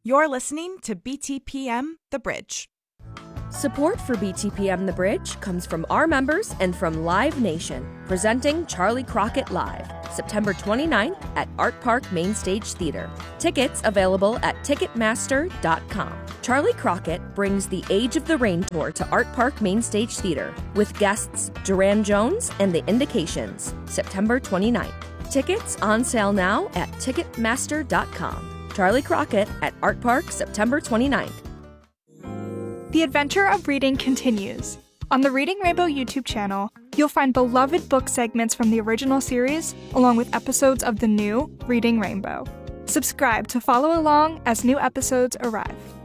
You're listening to BTPM The Bridge. Support for BTPM The Bridge comes from our members and from Live Nation, presenting Charlie Crockett Live, September 29th at Art Park Main Stage Theater. Tickets available at Ticketmaster.com. Charlie Crockett brings the Age of the Rain Tour to Art Park Main Stage Theater with guests Duran Jones and The Indications, September 29th. Tickets on sale now at Ticketmaster.com. Charlie Crockett at Art Park, September 29th. The adventure of reading continues. On the Reading Rainbow YouTube channel, you'll find beloved book segments from the original series, along with episodes of the new Reading Rainbow. Subscribe to follow along as new episodes arrive.